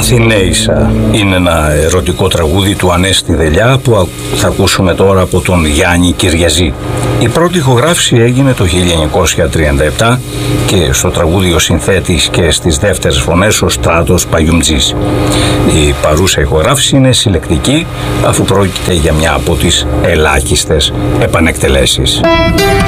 Αθηναίησα είναι ένα ερωτικό τραγούδι του Ανέστη Δελιά που θα ακούσουμε τώρα από τον Γιάννη Κυριαζή. Η πρώτη ηχογράφηση έγινε το 1937 και στο τραγούδι ο συνθέτης και στις δεύτερες φωνές ο Στράτος Παγιουμτζής. Η παρούσα ηχογράφηση είναι συλλεκτική αφού πρόκειται για μια από τις ελάχιστες επανεκτελέσεις.